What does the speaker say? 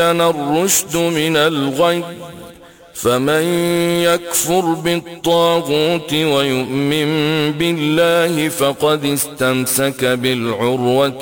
الرشد من الغي فمن يكفر بالطاغوت ويؤمن بالله فقد استمسك بالعروة